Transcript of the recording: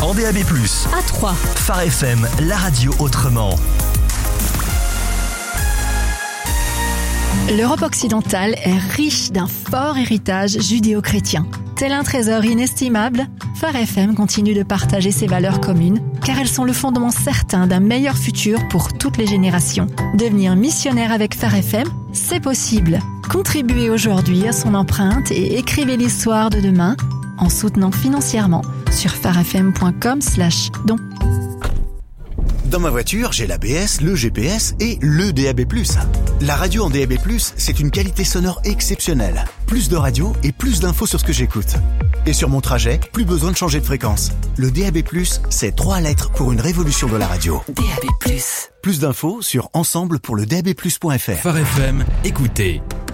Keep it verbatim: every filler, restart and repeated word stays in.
en D A B plus. À Troyes. Phare F M, la radio autrement. L'Europe occidentale est riche d'un fort héritage judéo-chrétien. Tel un trésor inestimable, Phare F M continue de partager ses valeurs communes, car elles sont le fondement certain d'un meilleur futur pour toutes les générations. Devenir missionnaire avec Phare F M, c'est possible. Contribuez aujourd'hui à son empreinte et écrivez l'histoire de demain en soutenant financièrement sur pharefm point com slash don. Dans ma voiture, j'ai l'A B S, le G P S et le D A B plus. La radio en D A B plus, c'est une qualité sonore exceptionnelle. Plus de radio et plus d'infos sur ce que j'écoute. Et sur mon trajet, plus besoin de changer de fréquence. Le D A B plus, c'est trois lettres pour une révolution de la radio. D A B plus. Plus d'infos sur ensemble pour le D A B plus point F R. Phare F M, écoutez.